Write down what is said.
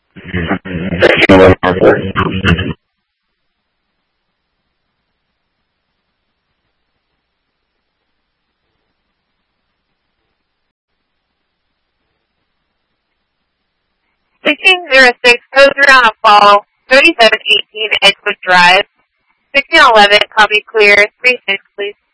(1606) Poser on a Fall, 3718 Edgewood Drive. 1611, copy clear. 36, please.